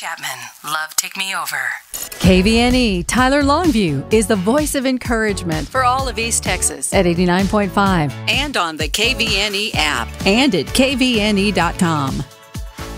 Chapman. Love Take Me Over. KVNE Tyler Longview is the voice of encouragement for all of East Texas at 89.5 and on the KVNE app and at kvne.com.